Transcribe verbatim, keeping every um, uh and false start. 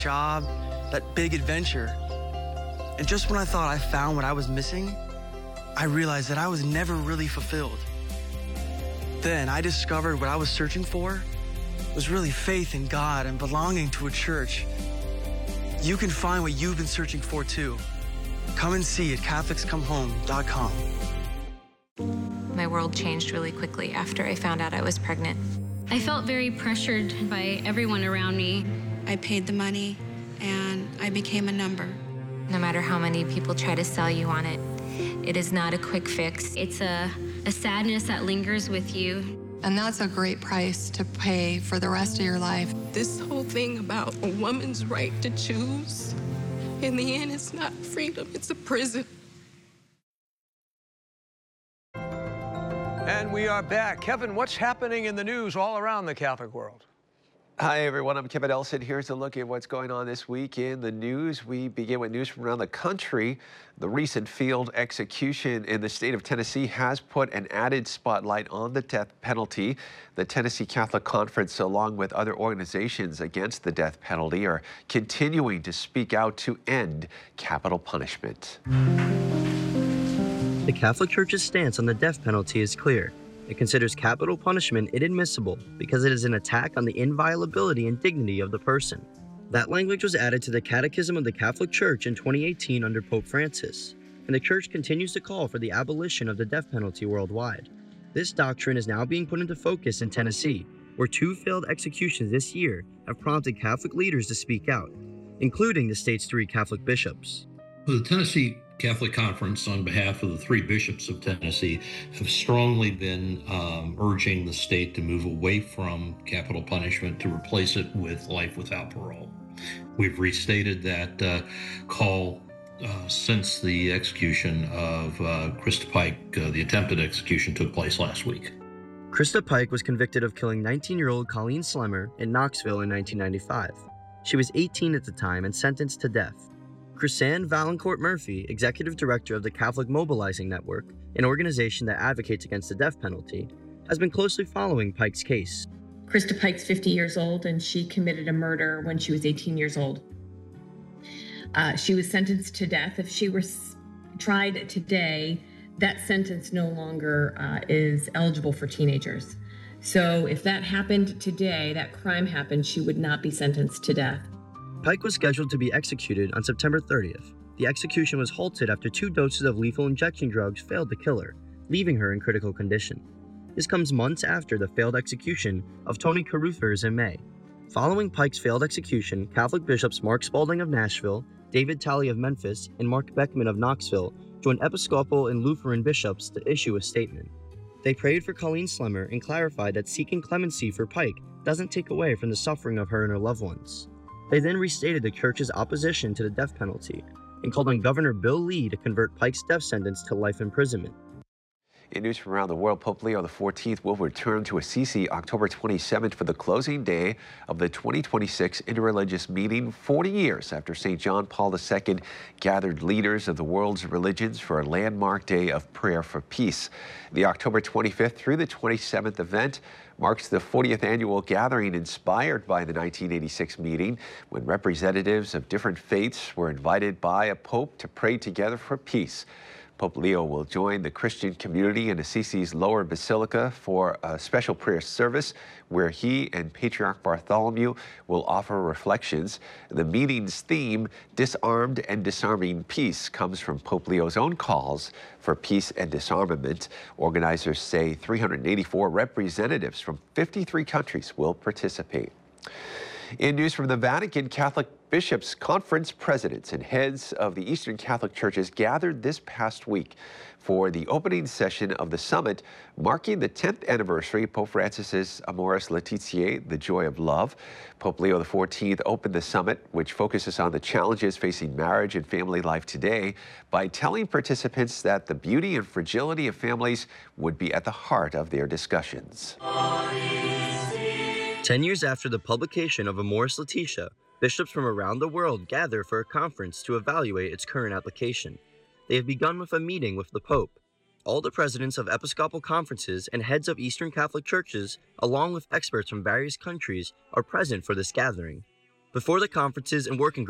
job, that big adventure. And just when I thought I found what I was missing, I realized that I was never really fulfilled. Then I discovered what I was searching for was really faith in God and belonging to a church. You can find what you've been searching for too. Come and see at Catholics Come Home dot com. My world changed really quickly after I found out I was pregnant. I felt very pressured by everyone around me. I paid the money and I became a number. No matter how many people try to sell you on it, it is not a quick fix. It's a, a sadness that lingers with you. And that's a great price to pay for the rest of your life. This whole thing about a woman's right to choose, in the end, it's not freedom, it's a prison. And we are back. Kevin, what's happening in the news all around the Catholic world? Hi, everyone. I'm Kevin Elson. Here's a look at what's going on this week in the news. We begin with news from around the country. The recent field execution in the state of Tennessee has put an added spotlight on the death penalty. The Tennessee Catholic Conference, along with other organizations against the death penalty, are continuing to speak out to end capital punishment. The Catholic Church's stance on the death penalty is clear. It considers capital punishment inadmissible because it is an attack on the inviolability and dignity of the person. That language was added to the Catechism of the Catholic Church in twenty eighteen under Pope Francis, and the Church continues to call for the abolition of the death penalty worldwide. This doctrine is now being put into focus in Tennessee, where two failed executions this year have prompted Catholic leaders to speak out, including the state's three Catholic bishops. The Tennessee Catholic Conference, on behalf of the three bishops of Tennessee, have strongly been um, urging the state to move away from capital punishment to replace it with life without parole. We've restated that uh, call uh, since the execution of uh, Krista Pike. Uh, the attempted execution took place last week. Krista Pike was convicted of killing nineteen-year-old Colleen Slemmer in Knoxville in nineteen ninety-five. She was eighteen at the time and sentenced to death. Chrisanne Valancourt Murphy, executive director of the Catholic Mobilizing Network, an organization that advocates against the death penalty, has been closely following Pike's case. Krista Pike's fifty years old, and she committed a murder when she was eighteen years old. Uh, she was sentenced to death. If she were s- tried today, that sentence no longer uh, is eligible for teenagers. So if that happened today, that crime happened, she would not be sentenced to death. Pike was scheduled to be executed on September thirtieth. The execution was halted after two doses of lethal injection drugs failed to kill her, leaving her in critical condition. This comes months after the failed execution of Tony Caruthers in May. Following Pike's failed execution, Catholic bishops Mark Spalding of Nashville, David Talley of Memphis, and Mark Beckman of Knoxville joined Episcopal and Lutheran bishops to issue a statement. They prayed for Colleen Slemmer and clarified that seeking clemency for Pike doesn't take away from the suffering of her and her loved ones. They then restated the Church's opposition to the death penalty and called on Governor Bill Lee to convert Pike's death sentence to life imprisonment. In news from around the world, Pope Leo the fourteenth will return to Assisi October twenty-seventh for the closing day of the twenty twenty-six interreligious meeting, forty years after Saint John Paul the Second gathered leaders of the world's religions for a landmark day of prayer for peace. The October twenty-fifth through the twenty-seventh event marks the fortieth annual gathering inspired by the nineteen eighty-six meeting, when representatives of different faiths were invited by a pope to pray together for peace. Pope Leo will join the Christian community in Assisi's Lower Basilica for a special prayer service where he and Patriarch Bartholomew will offer reflections. The meeting's theme, Disarmed and Disarming Peace, comes from Pope Leo's own calls for peace and disarmament. Organizers say three hundred eighty-four representatives from fifty-three countries will participate. In news from the Vatican, Catholic Bishops' Conference presidents and heads of the Eastern Catholic Churches gathered this past week for the opening session of the summit, marking the tenth anniversary of Pope Francis's Amoris Laetitia, the Joy of Love. Pope Leo the fourteenth opened the summit, which focuses on the challenges facing marriage and family life today, by telling participants that the beauty and fragility of families would be at the heart of their discussions. Ten years after the publication of Amoris Laetitia, bishops from around the world gather for a conference to evaluate its current application. They have begun with a meeting with the Pope. All the presidents of episcopal conferences and heads of Eastern Catholic churches, along with experts from various countries, are present for this gathering. Before the conferences and working groups,